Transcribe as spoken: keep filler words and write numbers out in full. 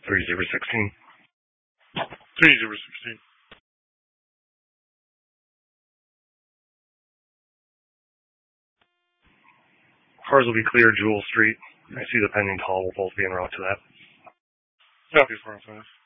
three zero sixteen. three zero sixteen. Cars will be clear Jewel Street. I see the pending call will both be en route to that. Copy, four oh five.